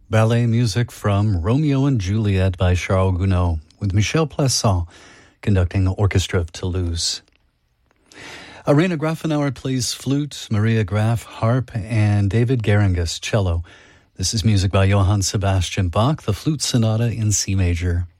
Ballet music from Romeo and Juliet by Charles Gounod, with Michel Plassans conducting the Orchestra of Toulouse. Irena Grafenauer plays flute, Maria Graf harp, and David Geringas cello. This is music by Johann Sebastian Bach, the Flute Sonata in C major.